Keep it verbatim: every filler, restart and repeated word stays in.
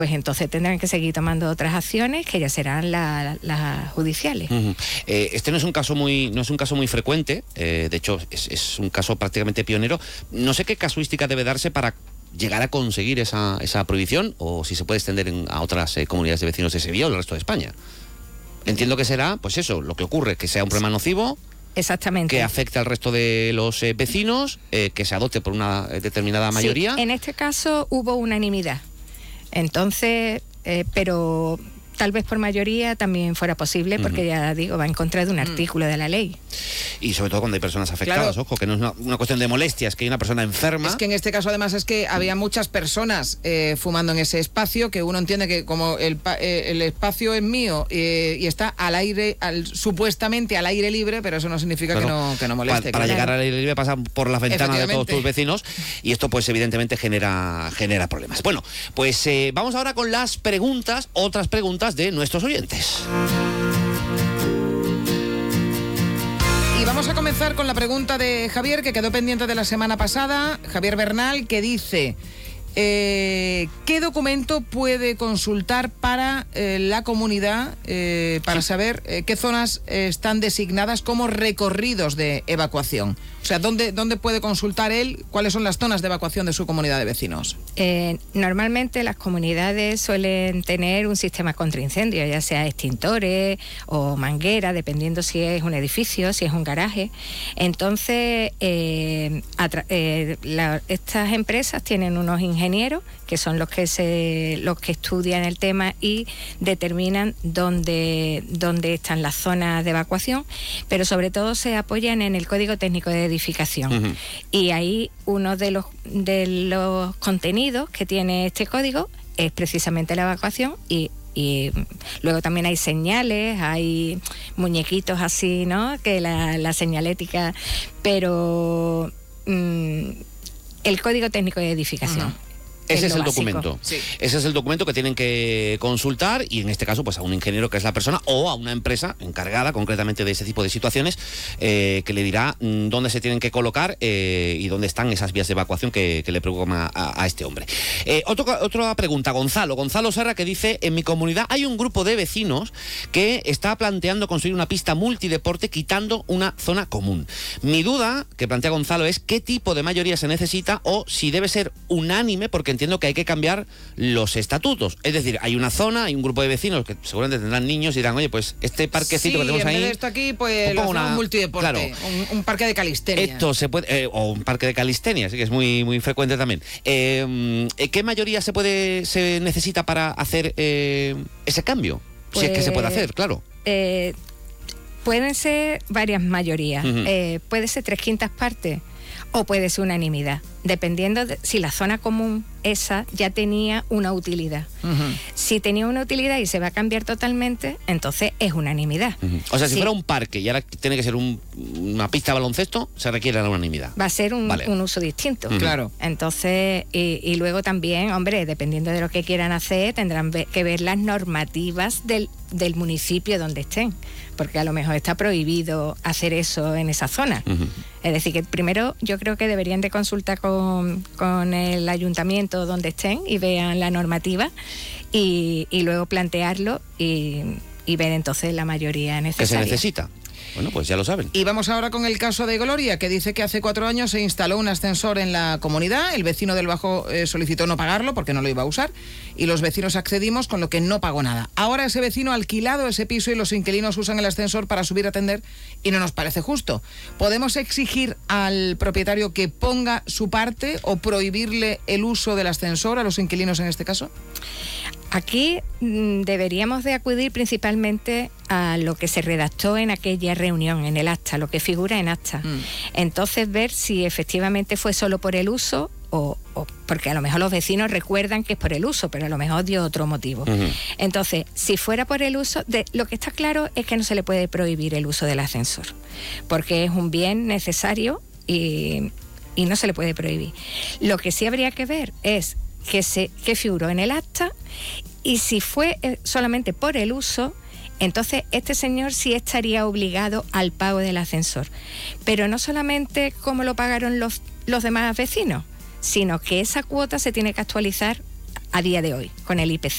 pues entonces tendrán que seguir tomando otras acciones que ya serán las la judiciales. Uh-huh. eh, este no es un caso muy no es un caso muy frecuente, eh, de hecho es, es un caso prácticamente pionero. No sé qué casuística debe darse para llegar a conseguir esa, esa prohibición, o si se puede extender en, a otras eh, comunidades de vecinos de Sevilla o del resto de España. Entiendo que será, pues eso, lo que ocurre, que sea un problema nocivo. Exactamente. Que afecte al resto de los eh, vecinos, eh, que se adopte por una determinada mayoría. Sí, en este caso hubo unanimidad. Entonces, eh, pero tal vez por mayoría también fuera posible, porque uh-huh. ya digo, va en contra de un artículo uh-huh. de la ley. Y sobre todo cuando hay personas afectadas, claro. Ojo, que no es una, una cuestión de molestias, que hay una persona enferma. Es que en este caso además es que había muchas personas eh, fumando en ese espacio, que uno entiende que como el, eh, el espacio es mío eh, y está al aire, al, supuestamente al aire libre, pero eso no significa claro. que, no, que no moleste. Para, para claro. llegar al aire libre pasan por las ventanas de todos tus vecinos, y esto pues evidentemente genera, genera problemas. Bueno, pues eh, vamos ahora con las preguntas, otras preguntas de nuestros oyentes. Y vamos a comenzar con la pregunta de Javier, que quedó pendiente de la semana pasada. Javier Bernal, que dice: eh, ¿qué documento puede consultar para eh, la comunidad eh, para saber eh, qué zonas eh, están designadas como recorridos de evacuación? O sea, ¿dónde, ¿dónde puede consultar él cuáles son las zonas de evacuación de su comunidad de vecinos? Eh, normalmente las comunidades suelen tener un sistema contra incendios, ya sea extintores o manguera, dependiendo si es un edificio, si es un garaje. Entonces, eh, atra- eh, la, estas empresas tienen unos ingenieros que son los que se los que estudian el tema y determinan dónde, dónde están las zonas de evacuación, pero sobre todo se apoyan en el Código Técnico de Edificación. Uh-huh. Y ahí uno de los de los contenidos que tiene este código es precisamente la evacuación, y y luego también hay señales, hay muñequitos así, ¿no? Que la, la señalética, pero mmm, el Código Técnico de Edificación. Uh-huh. Ese es el documento. Sí. Ese es el documento que tienen que consultar, y en este caso pues a un ingeniero, que es la persona, o a una empresa encargada concretamente de ese tipo de situaciones, eh, que le dirá mm, dónde se tienen que colocar eh, y dónde están esas vías de evacuación que, que le preocupan a, a este hombre. Eh, otro, otra pregunta, Gonzalo. Gonzalo Serra, que dice: en mi comunidad hay un grupo de vecinos que está planteando construir una pista multideporte quitando una zona común. Mi duda que plantea Gonzalo es qué tipo de mayoría se necesita, o si debe ser unánime, porque entiendo que hay que cambiar los estatutos. Es decir, hay una zona, hay un grupo de vecinos que seguramente tendrán niños y dirán: oye, pues este parquecito sí, que tenemos ahí... Sí, en vez de esto aquí, pues lo una... un multideporte, claro, un, un parque de calistenia. Esto se puede... Eh, o un parque de calistenia, así que es muy, muy frecuente también. Eh, ¿Qué mayoría se puede se necesita para hacer eh, ese cambio? Pues, si es que se puede hacer, claro. Eh, pueden ser varias mayorías. Uh-huh. Eh, puede ser tres quintas partes, o puede ser unanimidad, dependiendo de si la zona común esa ya tenía una utilidad. Uh-huh. Si tenía una utilidad y se va a cambiar totalmente, entonces es unanimidad. Uh-huh. O sea, si sí. fuera un parque y ahora tiene que ser un, una pista de baloncesto, se requiere la unanimidad. Va a ser un, vale. un uso distinto. Uh-huh. Claro. Entonces, y, y luego también, hombre, dependiendo de lo que quieran hacer, tendrán ve- que ver las normativas del, del municipio donde estén, porque a lo mejor está prohibido hacer eso en esa zona. Uh-huh. Es decir, que primero yo creo que deberían de consultar con, con el ayuntamiento donde estén y vean la normativa, y, y luego plantearlo y, y ver entonces la mayoría necesaria. ¿Qué se necesita? Bueno, pues ya lo saben. Y vamos ahora con el caso de Gloria, que dice que hace cuatro años se instaló un ascensor en la comunidad. El vecino del Bajo eh, solicitó no pagarlo porque no lo iba a usar, y los vecinos accedimos, con lo que no pagó nada. Ahora ese vecino ha alquilado ese piso y los inquilinos usan el ascensor para subir a atender, y no nos parece justo. ¿Podemos exigir al propietario que ponga su parte o prohibirle el uso del ascensor a los inquilinos en este caso? Aquí mmm, deberíamos de acudir principalmente a lo que se redactó en aquella reunión, en el acta, lo que figura en acta. Mm. Entonces ver si efectivamente fue solo por el uso o, o porque a lo mejor los vecinos recuerdan que es por el uso, pero a lo mejor dio otro motivo. Uh-huh. Entonces, si fuera por el uso, de, lo que está claro es que no se le puede prohibir el uso del ascensor, porque es un bien necesario y, y no se le puede prohibir. Lo que sí habría que ver es que se que figuró en el acta, y si fue solamente por el uso, entonces este señor sí estaría obligado al pago del ascensor, pero no solamente como lo pagaron los, los demás vecinos, sino que esa cuota se tiene que actualizar a día de hoy con el I P C.